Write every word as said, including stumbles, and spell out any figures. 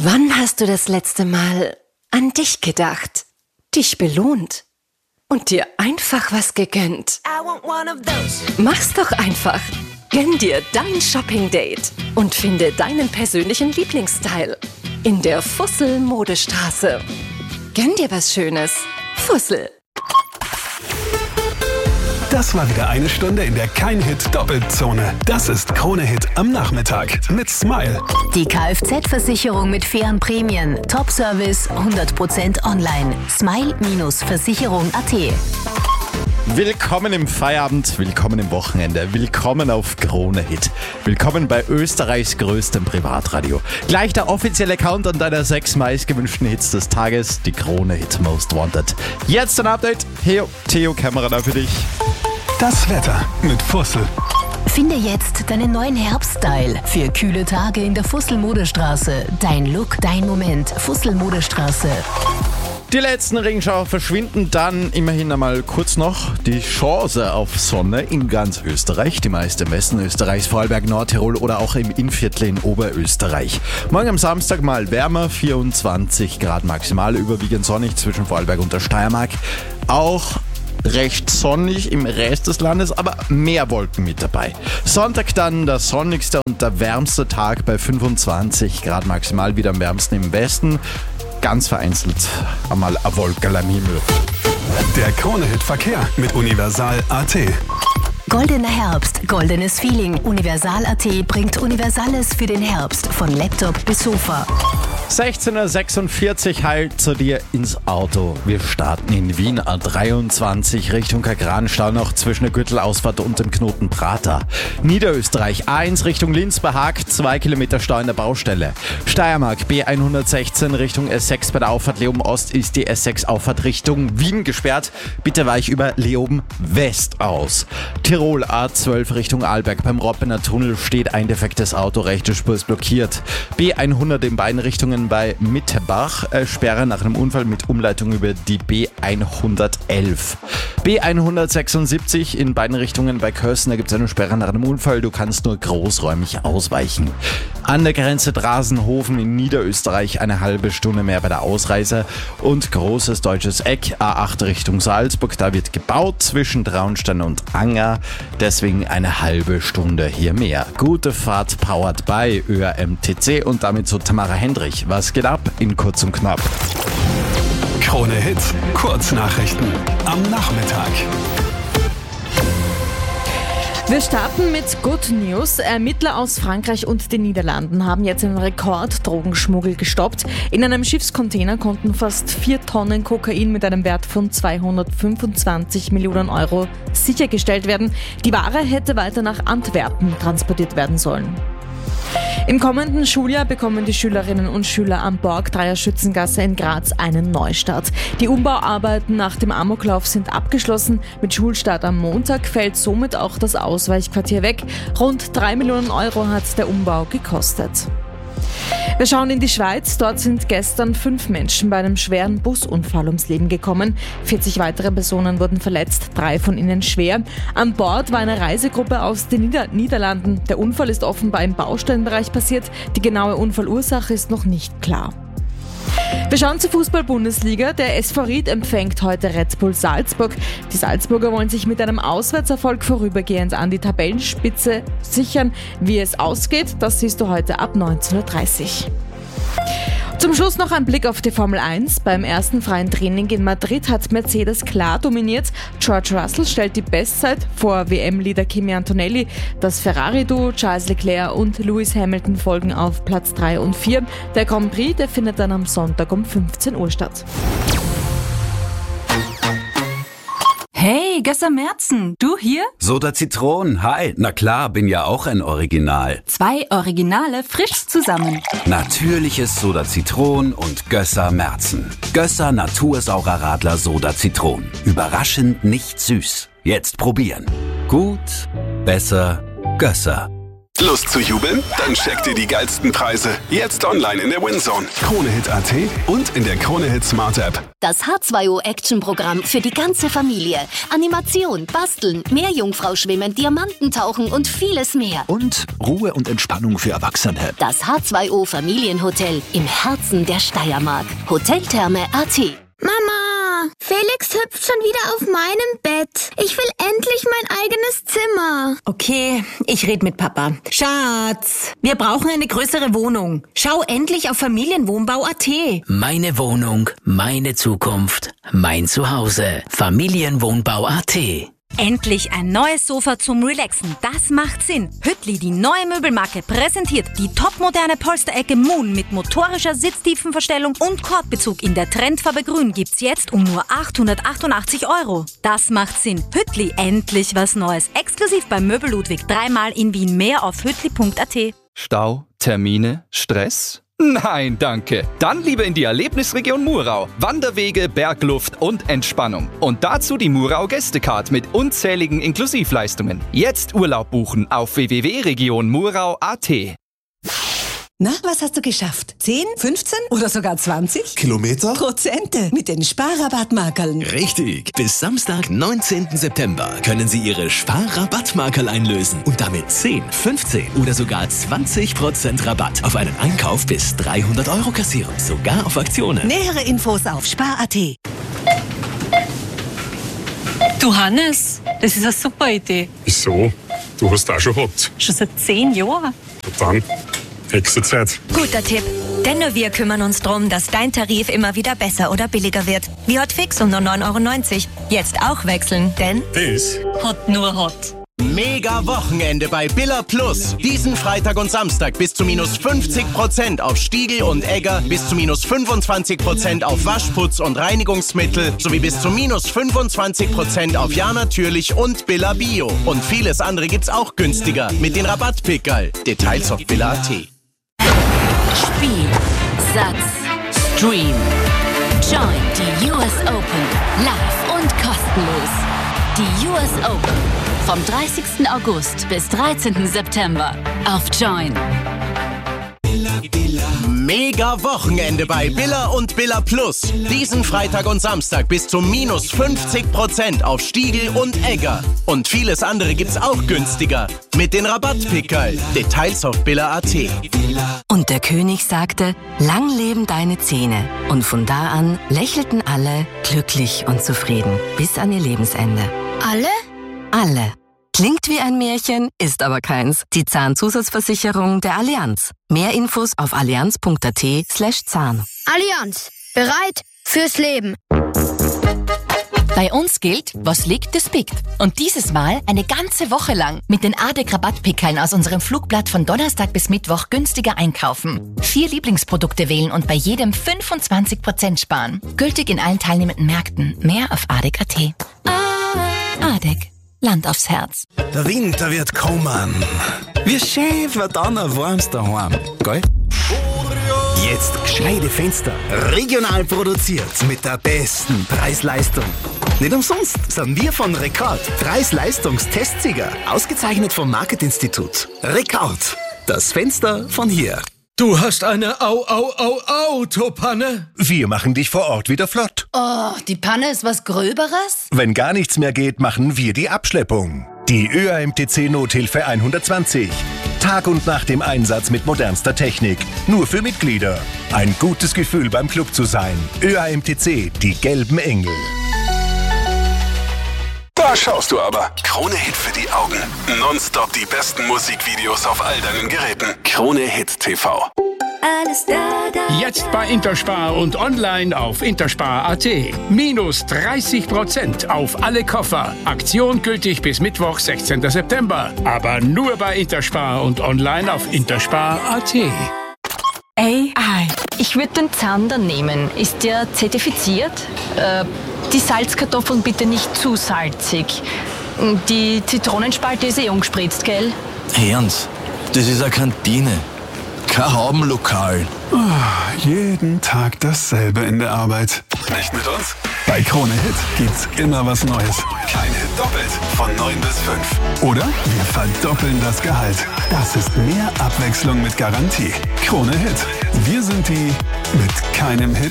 Wann hast du das letzte Mal an dich gedacht, dich belohnt und dir einfach was gegönnt? Mach's doch einfach. Gönn dir dein Shopping-Date und finde deinen persönlichen Lieblingsteil in der Fussel-Modestraße. Gönn dir was Schönes. Fussel. Das war wieder eine Stunde in der Kein-Hit-Doppelzone. Das ist Krone-Hit am Nachmittag mit Smile. Die Kfz-Versicherung mit fairen Prämien. Top-Service, hundert Prozent online. Smile Versicherung Punkt at. Willkommen im Feierabend, willkommen im Wochenende, willkommen auf Krone-Hit. Willkommen bei Österreichs größtem Privatradio. Gleich der offizielle Countdown deiner sechs meistgewünschten Hits des Tages, die Krone-Hit Most Wanted. Jetzt ein Update, Theo, Theo Kämmerer da für dich. Das Wetter mit Fussel. Finde jetzt deinen neuen Herbststyle für kühle Tage in der Fussel-Modestraße. Dein Look, dein Moment. Fussel-Modestraße. Die letzten Regenschauer verschwinden, dann immerhin einmal kurz noch die Chance auf Sonne in ganz Österreich. Die meisten im Westen Österreichs, Vorarlberg, Nordtirol oder auch im Innviertel in Oberösterreich. Morgen am Samstag mal wärmer, vierundzwanzig Grad maximal, überwiegend sonnig zwischen Vorarlberg und der Steiermark. Auch recht sonnig im Rest des Landes, aber mehr Wolken mit dabei. Sonntag dann der sonnigste und der wärmste Tag bei fünfundzwanzig Grad maximal, wieder am wärmsten im Westen. Ganz vereinzelt einmal eine Wolke am Himmel. Der Krone-Hit-Verkehr mit Universal Punkt at. Goldener Herbst, goldenes Feeling. Universal Punkt at bringt Universales für den Herbst. Von Laptop bis Sofa. sechzehn Uhr sechsundvierzig halt zu dir ins Auto. Wir starten in Wien A dreiundzwanzig Richtung Kagranstau noch zwischen der Gürtelausfahrt und dem Knoten Prater. Niederösterreich A eins Richtung Linz bei Haag, zwei Kilometer Stau in der Baustelle. Steiermark B hundertsechzehn Richtung S sechs bei der Auffahrt Leoben Ost ist die S sechs Auffahrt Richtung Wien gesperrt. Bitte weich über Leoben West aus. Tirol A zwölf Richtung Arlberg beim Roppener Tunnel steht ein defektes Auto, rechte Spur ist blockiert. B hundert in beiden Richtungen bei Mittebach, äh, Sperre nach einem Unfall mit Umleitung über die B hundertelf. B hundertsechsundsiebzig in beiden Richtungen bei Kösen, da gibt es eine Sperre nach einem Unfall, du kannst nur großräumig ausweichen. An der Grenze Drasenhofen in Niederösterreich eine halbe Stunde mehr bei der Ausreise und großes deutsches Eck, A acht Richtung Salzburg, da wird gebaut zwischen Traunstein und Anger, deswegen eine halbe Stunde hier mehr. Gute Fahrt powered by Ö R M T C und damit zu Tamara Hendrich. Was geht ab in Kurz und Knapp? Krone Hit, Kurznachrichten am Nachmittag. Wir starten mit Good News. Ermittler aus Frankreich und den Niederlanden haben jetzt einen Rekorddrogenschmuggel gestoppt. In einem Schiffscontainer konnten fast vier Tonnen Kokain mit einem Wert von zweihundertfünfundzwanzig Millionen Euro sichergestellt werden. Die Ware hätte weiter nach Antwerpen transportiert werden sollen. Im kommenden Schuljahr bekommen die Schülerinnen und Schüler am Borg-Dreier Schützengasse in Graz einen Neustart. Die Umbauarbeiten nach dem Amoklauf sind abgeschlossen. Mit Schulstart am Montag fällt somit auch das Ausweichquartier weg. Rund drei Millionen Euro hat der Umbau gekostet. Wir schauen in die Schweiz. Dort sind gestern fünf Menschen bei einem schweren Busunfall ums Leben gekommen. vierzig weitere Personen wurden verletzt, drei von ihnen schwer. An Bord war eine Reisegruppe aus den Nieder- Niederlanden. Der Unfall ist offenbar im Baustellenbereich passiert. Die genaue Unfallursache ist noch nicht klar. Wir schauen zur Fußball-Bundesliga. Der S V Ried empfängt heute Red Bull Salzburg. Die Salzburger wollen sich mit einem Auswärtserfolg vorübergehend an die Tabellenspitze sichern. Wie es ausgeht, das siehst du heute ab neunzehn Uhr dreißig. Zum Schluss noch ein Blick auf die Formel eins. Beim ersten freien Training in Madrid hat Mercedes klar dominiert. George Russell stellt die Bestzeit vor W M-Leader Kimi Antonelli. Das Ferrari-Duo Charles Leclerc und Lewis Hamilton folgen auf Platz drei und vier. Der Grand Prix, der findet dann am Sonntag um fünfzehn Uhr statt. Hey, Gösser Merzen, du hier? Soda Zitron, hi. Na klar, bin ja auch ein Original. Zwei Originale frisch zusammen. Natürliches Soda Zitron und Gösser Merzen. Gösser Natursaurer Radler Soda Zitron. Überraschend nicht süß. Jetzt probieren. Gut, besser, Gösser. Lust zu jubeln? Dann checkt ihr die geilsten Preise. Jetzt online in der WinZone. Kronehit Punkt at und in der Kronehit Smart App. Das H zwei O Action-Programm für die ganze Familie. Animation, Basteln, Meerjungfrau-Schwimmen, Diamantentauchen und vieles mehr. Und Ruhe und Entspannung für Erwachsene. Das H zwei O Familienhotel im Herzen der Steiermark. Hoteltherme Punkt at. Mama, Felix hüpft schon wieder auf meinem Bett. Ich will endlich mein eigenes Zimmer. Okay, ich red mit Papa. Schatz, wir brauchen eine größere Wohnung. Schau endlich auf Familienwohnbau Punkt at. Meine Wohnung, meine Zukunft, mein Zuhause. Familienwohnbau Punkt at. Endlich ein neues Sofa zum Relaxen. Das macht Sinn. Hüttli, die neue Möbelmarke, präsentiert die topmoderne Polsterecke Moon mit motorischer Sitztiefenverstellung und Kordbezug in der Trendfarbe Grün gibt's jetzt um nur achthundertachtundachtzig Euro. Das macht Sinn. Hüttli, endlich was Neues. Exklusiv beim Möbel Ludwig. Dreimal in Wien. Mehr auf hüttli Punkt at. Stau, Termine, Stress? Nein, danke. Dann lieber in die Erlebnisregion Murau. Wanderwege, Bergluft und Entspannung. Und dazu die Murau Gästecard mit unzähligen Inklusivleistungen. Jetzt Urlaub buchen auf w w w punkt region murau punkt at. Na, was hast du geschafft? zehn, fünfzehn oder sogar zwanzig? Kilometer? Prozente mit den Sparrabattmarkerln. Richtig. Bis Samstag, neunzehnten September können Sie Ihre Sparrabattmarkerl einlösen und damit zehn, fünfzehn oder sogar zwanzig Prozent Rabatt auf einen Einkauf bis dreihundert Euro kassieren. Sogar auf Aktionen. Nähere Infos auf spar punkt at. Du Hannes, das ist eine super Idee. Wieso? Du hast auch schon gehabt. Schon seit zehn Jahren. Und dann? Hexezeit. Guter Tipp. Denn nur wir kümmern uns darum, dass dein Tarif immer wieder besser oder billiger wird. Wie Hotfix um nur neun Euro neunzig. Jetzt auch wechseln, denn das Hot nur Hot. Mega Wochenende bei Billa Plus. Diesen Freitag und Samstag bis zu minus fünfzig Prozent auf Stiegel und Egger, bis zu minus fünfundzwanzig Prozent auf Waschputz und Reinigungsmittel sowie bis zu minus fünfundzwanzig Prozent auf Ja Natürlich und Billa Bio. Und vieles andere gibt's auch günstiger mit den Rabattpickerl. Details auf Billa Punkt at. Spiel, Satz, Stream. Join die U S Open live und kostenlos. Die U S Open vom dreißigsten August bis dreizehnten September auf Join. Mega Wochenende bei Billa und Billa Plus. Diesen Freitag und Samstag bis zu minus fünfzig Prozent auf Stiegel und Egger. Und vieles andere gibt's auch günstiger mit den Rabattpickerl. Details auf Billa Punkt at. Und der König sagte, lang leben deine Zähne. Und von da an lächelten alle glücklich und zufrieden bis an ihr Lebensende. Alle? Alle. Klingt wie ein Märchen, ist aber keins. Die Zahnzusatzversicherung der Allianz. Mehr Infos auf allianz punkt at slash Zahn. Allianz. Bereit fürs Leben. Bei uns gilt, was liegt, das biegt. Und dieses Mal eine ganze Woche lang mit den Adek-Rabattpickeln aus unserem Flugblatt von Donnerstag bis Mittwoch günstiger einkaufen. Vier Lieblingsprodukte wählen und bei jedem fünfundzwanzig Prozent sparen. Gültig in allen teilnehmenden Märkten. Mehr auf adek punkt at. Adek. Land aufs Herz. Der Winter wird kommen. Wie schön wird dann ein warmes daheim, gell? Jetzt gescheite Fenster. Regional produziert mit der besten Preis-Leistung. Nicht umsonst sind wir von Rekord Preis-Leistungs-Testsieger. Ausgezeichnet vom Marketinstitut. Rekord. Das Fenster von hier. Du hast eine Au-Au-Au-Autopanne? Wir machen dich vor Ort wieder flott. Oh, die Panne ist was Gröberes? Wenn gar nichts mehr geht, machen wir die Abschleppung. Die Ö A M T C Nothilfe hundertzwanzig. Tag und Nacht im Einsatz mit modernster Technik. Nur für Mitglieder. Ein gutes Gefühl beim Club zu sein. Ö A M T C, die gelben Engel. Da schaust du aber. Krone-Hit für die Augen. Nonstop die besten Musikvideos auf all deinen Geräten. Krone-Hit T V. Alles da, da, jetzt bei Interspar und online auf interspar punkt at. Minus dreißig Prozent auf alle Koffer. Aktion gültig bis Mittwoch, sechzehnten September. Aber nur bei Interspar und online auf interspar punkt at. A I. Ich würde den Zander nehmen. Ist der zertifiziert? Äh, die Salzkartoffeln bitte nicht zu salzig. Die Zitronenspalte ist eh umgespritzt, gell? Ernst, das ist eine Kantine. Kein Haubenlokal. Oh, jeden Tag dasselbe in der Arbeit. Nicht mit uns? Bei Krone Hit gibt's immer was Neues. Kein Hit doppelt. Von neun bis fünf. Oder wir verdoppeln das Gehalt. Das ist mehr Abwechslung mit Garantie. Krone Hit. Wir sind die mit keinem Hit